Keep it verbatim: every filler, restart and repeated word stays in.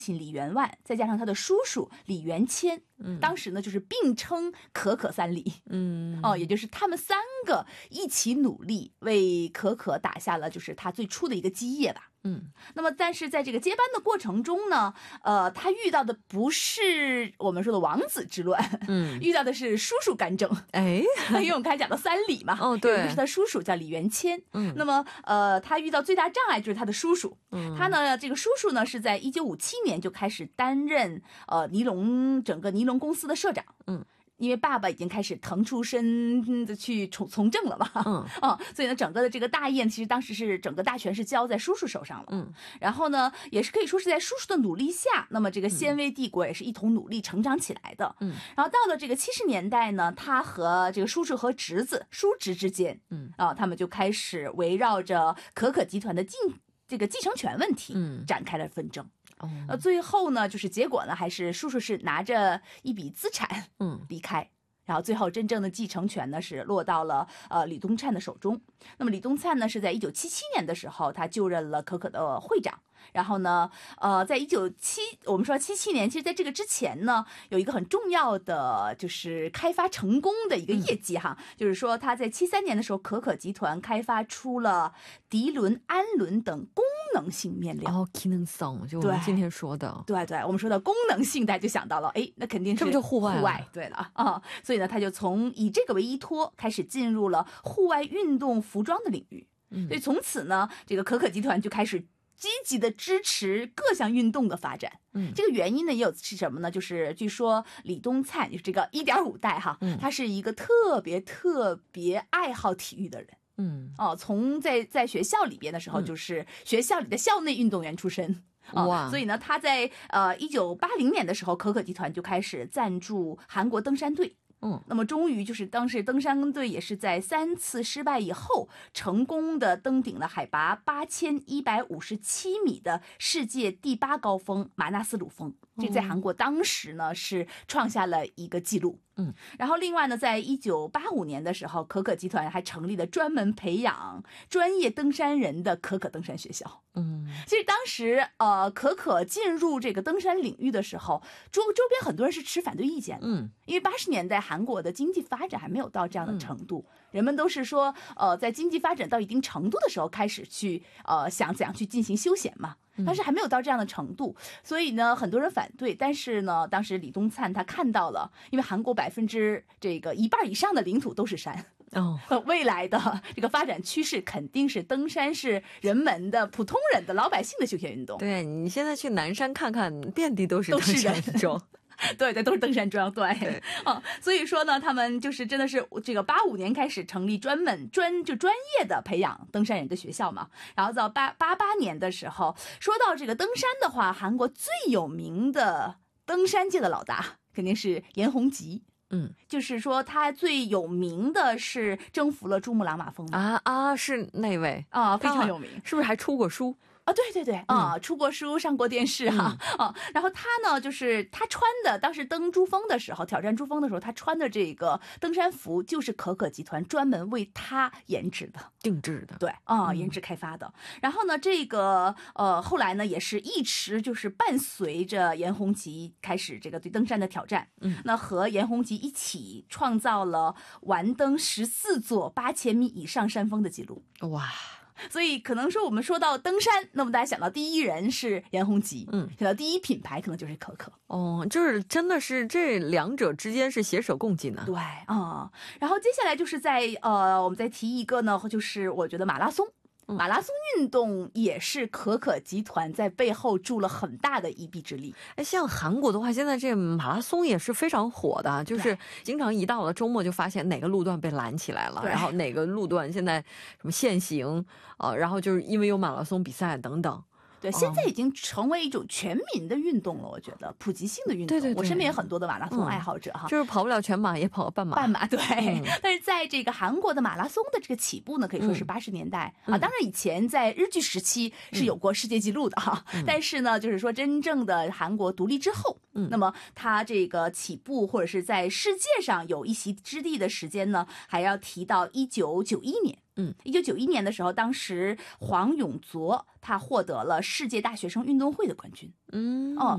李元万，再加上他的叔叔李元谦，嗯，当时呢就是并称可可三李，嗯，哦，也就是他们三个一起努力，为可可打下了就是他最初的一个基业吧。嗯，那么但是在这个接班的过程中呢，呃，他遇到的不是我们说的王子之乱，嗯，遇到的是叔叔干政，哎，因为我们刚才讲到三李嘛，哦，对，是他叔叔叫李元谦，嗯，那么呃，他遇到最大障碍就是他的叔叔，嗯，他呢这个叔叔呢是在一九五七年就开始担任呃尼龙整个尼龙公司的社长，嗯。因为爸爸已经开始腾出身的去从从政了嘛，嗯啊，所以呢，整个的这个大业其实当时是整个大权是交在叔叔手上了，嗯，然后呢，也是可以说是在叔叔的努力下，那么这个鲜卑帝国也是一同努力成长起来的，嗯，然后到了这个七十年代呢，他和这个叔叔和侄子叔侄之间，嗯啊，他们就开始围绕着可可集团的进这个继承权问题，嗯，展开了纷争。呃，最后呢，就是结果呢，还是叔叔是拿着一笔资产，嗯，离开，然后最后真正的继承权呢是落到了呃李东灿的手中。那么李东灿呢是在一九七七年的时候，他就任了可可的会长。然后呢，呃，在一九七，我们说七七年，其实在这个之前呢，有一个很重要的就是开发成功的一个业绩哈，嗯、就是说他在七三年的时候，可可集团开发出了涤纶、氨纶等功能性面料。 哦，机能性，就我们今天说的。 对对，我们说的功能性，大家就想到了，哎，那肯定是这不就户外户外对了啊、嗯，所以呢，他就从以这个为依托，开始进入了户外运动服装的领域。嗯，所以从此呢，这个可可集团就开始积极的支持各项运动的发展，嗯，这个原因呢也有是什么呢？就是据说李东灿就是这个一点五代哈，嗯，他是一个特别特别爱好体育的人，嗯，哦，从在在学校里边的时候，就是学校里的校内运动员出身。嗯、哇！所以呢，他在呃一九八零年的时候，可可集团就开始赞助韩国登山队。嗯，那么终于就是当时登山队也是在三次失败以后，成功的登顶了海拔八千一百五十七米的世界第八高峰马纳斯鲁峰，这在韩国当时呢是创下了一个记录。嗯，然后另外呢，在一九八五年的时候，可可集团还成立了专门培养专业登山人的可可登山学校。嗯，其实当时呃，可可进入这个登山领域的时候，周周边很多人是持反对意见的。嗯，因为八十年代韩国的经济发展还没有到这样的程度，嗯、人们都是说呃，在经济发展到一定程度的时候开始去呃想怎样去进行休闲嘛。但是还没有到这样的程度，所以呢，很多人反对。但是呢，当时李东灿他看到了，因为韩国百分之这个一半以上的领土都是山，哦，未来的这个发展趋势肯定是登山是人们的普通人的老百姓的休闲运动。 对，你现在去南山看看，遍地都是登山装。 对对，都是登山装，对，对哦，所以说呢，他们就是真的是这个八五年开始成立专门专就专业的培养登山人的学校嘛，然后到八八八年的时候，说到这个登山的话，韩国最有名的登山界的老大肯定是严宏吉。嗯，就是说他最有名的是征服了珠穆朗玛峰啊啊，是那位啊，非常有名， 是不是还出过书？ 啊，对对对啊、嗯，出过书，上过电视哈、嗯、啊。然后他呢，就是他穿的，当时登珠峰的时候，挑战珠峰的时候，他穿的这个登山服就是可可集团专门为他研制的、 定制的， 对啊、嗯，研制开发的。然后呢，这个呃，后来呢，也是一直就是伴随着严宏吉开始这个对登山的挑战。嗯，那和严宏吉一起创造了完登十四座八千米以上山峰的记录。哇！所以可能说我们说到登山，那么大家想到第一人是严宏吉，嗯，想到第一品牌可能就是可可。 哦，就是真的是这两者之间是携手共进的。 对啊、嗯，然后接下来就是在呃，我们再提一个呢，就是我觉得马拉松。马拉松运动也是可可集团在背后助了很大的一臂之力。 哎，像韩国的话，现在这马拉松也是非常火的，就是经常一到了周末就发现哪个路段被拦起来了，然后哪个路段现在什么限行，呃，然后就是因为有马拉松比赛等等。 对，现在已经成为一种全民的运动了，我觉得普及性的运动。对对对，我身边有很多的马拉松爱好者哈、 嗯，就是跑不了全马，也跑个半马。 半马对、嗯，但是在这个韩国的马拉松的这个起步呢，可以说是八十年代、嗯、啊。当然以前在日据时期是有过世界纪录的哈、嗯，但是呢，就是说真正的韩国独立之后，嗯，那么它这个起步或者是在世界上有一席之地的时间呢，还要提到一九九一年。嗯，一九九一年的时候，当时黄永卓他获得了世界大学生运动会的冠军。嗯，哦，